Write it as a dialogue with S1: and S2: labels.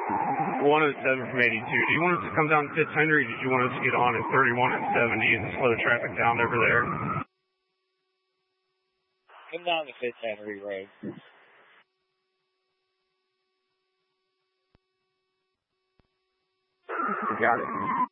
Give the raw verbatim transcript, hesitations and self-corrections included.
S1: one oh seven from eighty-two. Do you want us to come down Fifth Henry, or did you want us to get on at thirty-one and seventy and slow traffic down over there?
S2: Come down to Fifth Henry Road.
S1: Got it.